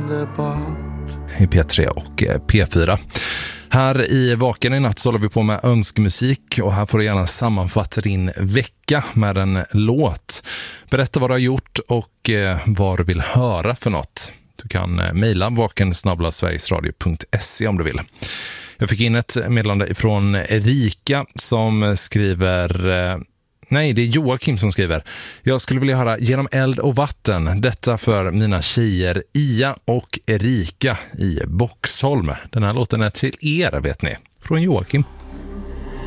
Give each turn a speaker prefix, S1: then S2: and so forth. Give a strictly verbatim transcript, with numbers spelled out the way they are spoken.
S1: i P tre och P fyra. Här i Vaken i natt så håller vi på med önskmusik och här får du gärna sammanfatta din vecka med en låt. Berätta vad du har gjort och vad du vill höra för något. Du kan mejla vaken snabel-a sverigesradio punkt se om du vill. Jag fick in ett meddelande från Erika som skriver... Nej, det är Joakim som skriver. Jag skulle vilja höra Genom eld och vatten. Detta för mina tjejer Ia och Erika i Boxholm. Den här låten är till er, vet ni. Från Joakim.